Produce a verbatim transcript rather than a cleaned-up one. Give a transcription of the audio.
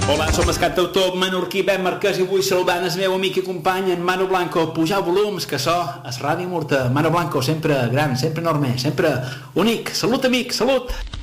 Hola, som el cantautor menorquí Ben Marquès i vull saludar el meu amic i company en Manu Blanco. Pujar volums, que so es Ràdio Murta. Manu Blanco, sempre gran, sempre enorme, sempre únic. Salut, amic, salut!